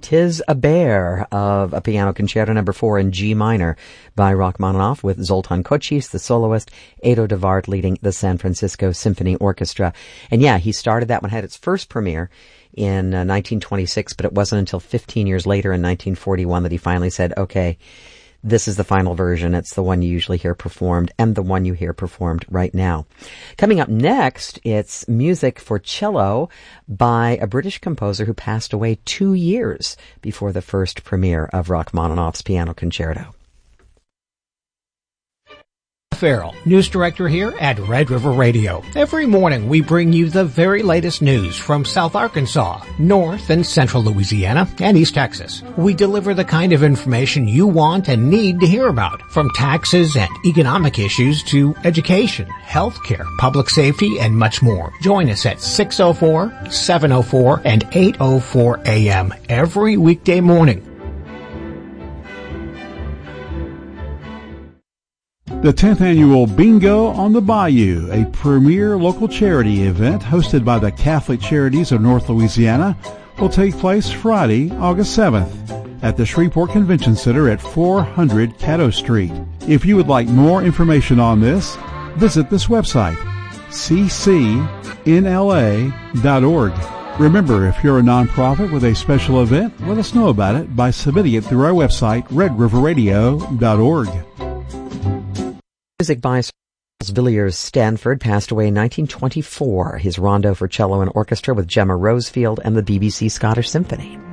'Tis a Bear of a Piano Concerto No. 4 in G minor by Rachmaninoff with Zoltan Kocsis, the soloist, Edo de Waard leading the San Francisco Symphony Orchestra. And yeah, he started that one, had its first premiere in 1926, but it wasn't until 15 years later in 1941 that he finally said, okay, this is the final version. It's the one you usually hear performed and the one you hear performed right now. Coming up next, it's music for cello by a British composer who passed away 2 years before the first premiere of Rachmaninoff's Piano Concerto. Farrell, news director here at Red River Radio. Every morning we bring you the very latest news from South Arkansas, North and Central Louisiana, and East Texas. We deliver the kind of information you want and need to hear about, from taxes and economic issues to education, healthcare, public safety, and much more. Join us at 6:04, 7:04, and 8:04 a.m. every weekday morning. The 10th Annual Bingo on the Bayou, a premier local charity event hosted by the Catholic Charities of North Louisiana, will take place Friday, August 7th at the Shreveport Convention Center at 400 Caddo Street. If you would like more information on this, visit this website, ccnla.org. Remember, if you're a nonprofit with a special event, let us know about it by submitting it through our website, redriverradio.org. Music by Charles Villiers Stanford passed away in 1924. His rondo for cello and orchestra with Gemma Rosefield and the BBC Scottish Symphony.